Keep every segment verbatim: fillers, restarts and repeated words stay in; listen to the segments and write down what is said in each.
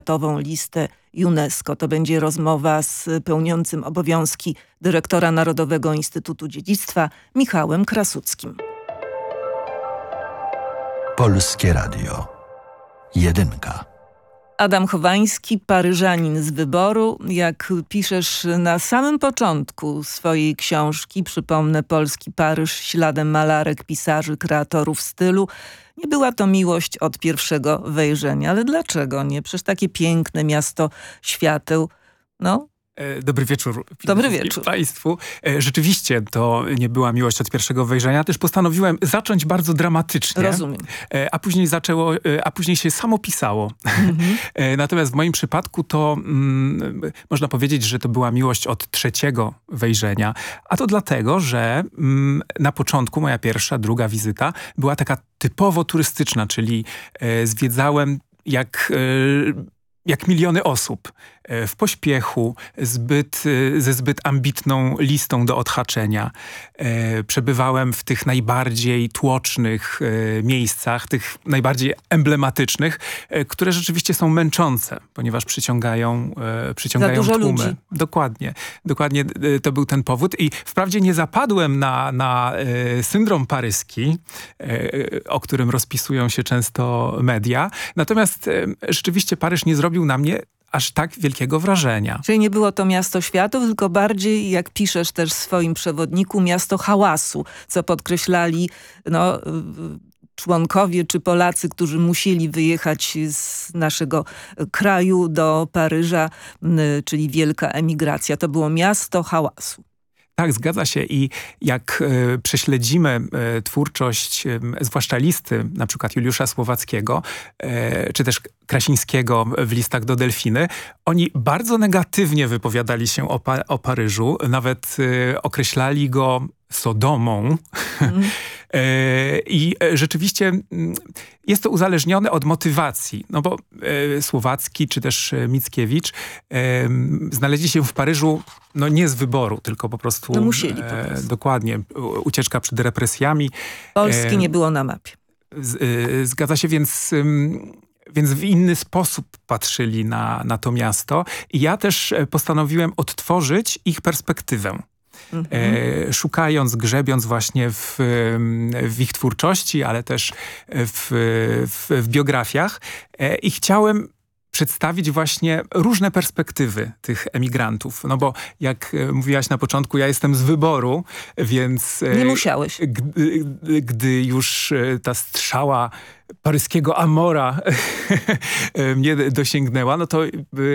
światową listę UNESCO. To będzie rozmowa z pełniącym obowiązki dyrektora Narodowego Instytutu Dziedzictwa Michałem Krasuckim. Polskie Radio. Jedynka. Adam Chowański, Paryżanin z wyboru. Jak piszesz na samym początku swojej książki, przypomnę, Polski Paryż śladem malarek, pisarzy, kreatorów stylu, nie była to miłość od pierwszego wejrzenia. Ale dlaczego nie? Przecież takie piękne miasto świateł, no... Dobry wieczór. Dobry wieczór Państwu. Rzeczywiście to nie była miłość od pierwszego wejrzenia. Też postanowiłem zacząć bardzo dramatycznie. Rozumiem. A później zaczęło, a później się samo pisało. Mhm. Natomiast w moim przypadku to mm, można powiedzieć, że to była miłość od trzeciego wejrzenia. A to dlatego, że mm, na początku moja pierwsza, druga wizyta była taka typowo turystyczna, czyli e, zwiedzałem jak... E, jak miliony osób, w pośpiechu, zbyt, ze zbyt ambitną listą do odhaczenia. Przebywałem w tych najbardziej tłocznych miejscach, tych najbardziej emblematycznych, które rzeczywiście są męczące, ponieważ przyciągają, przyciągają Za dużo tłumy. Ludzi. Dokładnie. Dokładnie to był ten powód. I wprawdzie nie zapadłem na, na syndrom paryski, o którym rozpisują się często media. Natomiast rzeczywiście Paryż nie zrobił na mnie aż tak wielkiego wrażenia. Czyli nie było to miasto światów, tylko bardziej, jak piszesz też w swoim przewodniku, miasto hałasu, co podkreślali no, członkowie czy Polacy, którzy musieli wyjechać z naszego kraju do Paryża, czyli wielka emigracja. To było miasto hałasu. Tak, zgadza się i jak e, prześledzimy e, twórczość, e, zwłaszcza listy, na przykład Juliusza Słowackiego, e, czy też Krasińskiego w listach do Delfiny, oni bardzo negatywnie wypowiadali się o, pa o Paryżu, nawet e, określali go Sodomą. Mm. e, I rzeczywiście jest to uzależnione od motywacji, no bo e, Słowacki czy też Mickiewicz e, znaleźli się w Paryżu no nie z wyboru, tylko po prostu... No musieli po prostu. E, dokładnie. Ucieczka przed represjami. Polski e, nie było na mapie. Z, e, zgadza się, więc... Ym, Więc w inny sposób patrzyli na, na to miasto. I ja też postanowiłem odtworzyć ich perspektywę. Mhm. E, szukając, grzebiąc właśnie w, w ich twórczości, ale też w, w, w biografiach. E, I chciałem przedstawić właśnie różne perspektywy tych emigrantów. No bo jak mówiłaś na początku, ja jestem z wyboru, więc... Nie musiałeś. Gdy, gdy już ta strzała paryskiego Amora mnie dosięgnęła, no to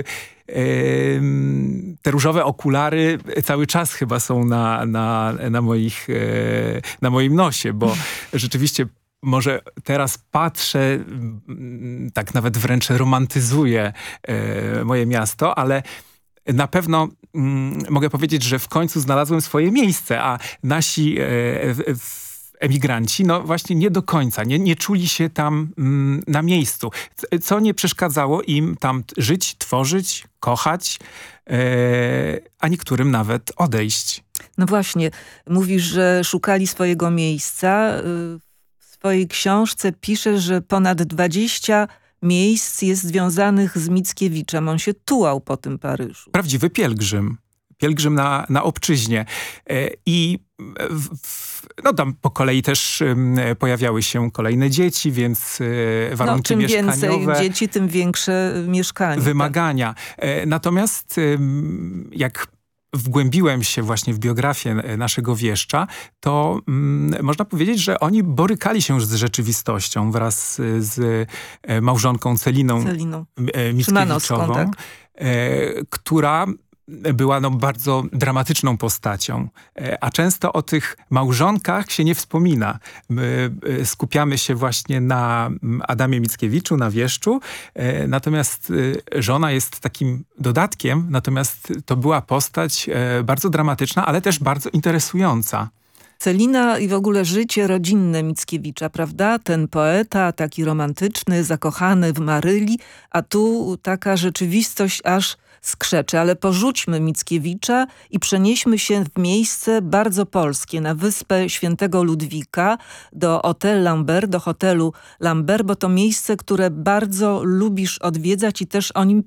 te różowe okulary cały czas chyba są na, na, na, moich, na moim nosie, bo rzeczywiście może teraz patrzę, tak nawet wręcz romantyzuję e, moje miasto, ale na pewno mm, mogę powiedzieć, że w końcu znalazłem swoje miejsce, a nasi e, w, emigranci, no właśnie nie do końca, nie, nie czuli się tam mm, na miejscu, co nie przeszkadzało im tam żyć, tworzyć, kochać, e, a niektórym nawet odejść. No właśnie, mówisz, że szukali swojego miejsca. W swojej książce piszesz, że ponad dwadzieścia miejsc jest związanych z Mickiewiczem. On się tułał po tym Paryżu. Prawdziwy pielgrzym. Pielgrzym na, na obczyźnie. I w, w, no tam po kolei też um, pojawiały się kolejne dzieci, więc e, warunki no, czym mieszkaniowe. Czym więcej dzieci, tym większe mieszkanie. Wymagania. Tak? E, natomiast um, jak wgłębiłem się właśnie w biografię naszego wieszcza, to mm, można powiedzieć, że oni borykali się z rzeczywistością wraz z e, małżonką Celiną, Celiną. E, Mickiewiczową, tak. e, która była no, bardzo dramatyczną postacią, a często o tych małżonkach się nie wspomina. My skupiamy się właśnie na Adamie Mickiewiczu, na wieszczu, natomiast żona jest takim dodatkiem, natomiast to była postać bardzo dramatyczna, ale też bardzo interesująca. Celina i w ogóle życie rodzinne Mickiewicza, prawda? Ten poeta, taki romantyczny, zakochany w Maryli, a tu taka rzeczywistość aż skrzeczy. Ale porzućmy Mickiewicza i przenieśmy się w miejsce bardzo polskie, na wyspę Świętego Ludwika, do Hotel Lambert, do hotelu Lambert, bo to miejsce, które bardzo lubisz odwiedzać i też o nim